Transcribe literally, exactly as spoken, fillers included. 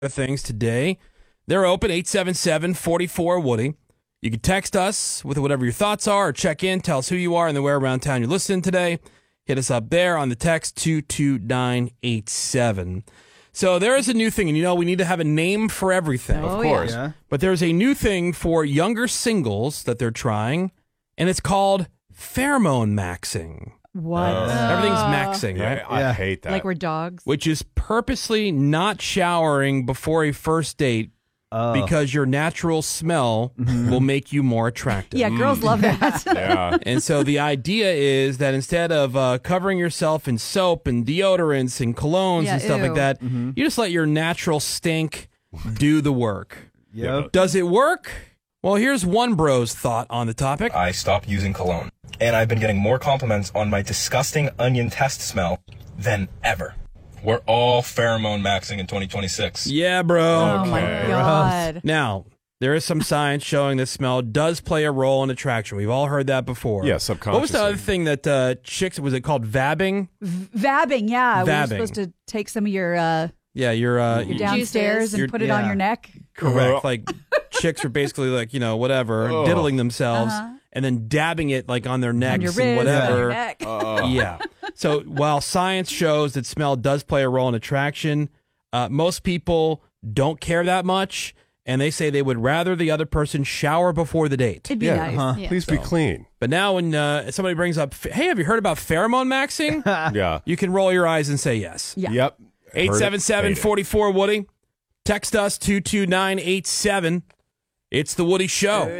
things today. They're open, eight seven seven, four four, Woody. You can text us with whatever your thoughts are or check in. Tell us who you are and then where around town you're listening today. Hit us up there on the text two two nine eight seven. So there is a new thing, and you know we need to have a name for everything. Oh, Of course. yeah. But there's a new thing for younger singles that they're trying, and it's called pheromone maxing. What? Uh, Everything's maxing, Yeah, right? I Yeah. hate that. Like we're dogs? Which is purposely not showering before a first date Oh. because your natural smell will make you more attractive. Yeah, girls love that. yeah. And so the idea is that instead of uh, covering yourself in soap and deodorants and colognes Yeah, and stuff ew. like that, you just let your natural stink do the work. Yep. Does it work? Well, here's one bro's thought on the topic. I stopped using cologne, and I've been getting more compliments on my disgusting onion test smell than ever. We're all pheromone maxing in twenty twenty-six. Yeah, bro. Oh my Okay. God. Now, there is some science showing that smell does play a role in attraction. We've all heard that before. Yeah, What was the subconsciously. other thing that uh, chicks, was it called vabbing? Vabbing, yeah. We Vabbing. were supposed to take some of your uh, Yeah, you're, uh, your you- downstairs Juices. and Your- put it on yeah. your neck. correct. Like chicks are basically like, you know, whatever, Oh. diddling themselves Uh-huh. and then dabbing it like on their On necks your and wrist, on whatever. your neck. Oh. Yeah. So while science shows that smell does play a role in attraction, uh, most people don't care that much, and they say they would rather the other person shower before the date. It'd be Yeah, nice. uh-huh. Yeah. Please be clean. But now when uh, somebody brings up, hey, have you heard about pheromone maxing? Yeah. You can roll your eyes and say yes. Yeah. Yep. eight seven seven, four four, Woody. Text us two two nine eight seven. It's The Woody Show.